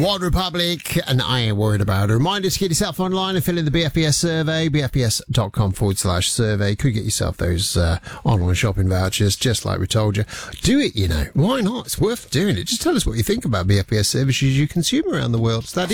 One Republic, and I ain't worried about it. Reminder to get yourself online and fill in the BFBS survey, bfbs.com/survey. Could get yourself those online shopping vouchers, just like we told you. Do it, you know. Why not? It's worth doing it. Just tell us what you think about BFBS services you consume around the world. It's that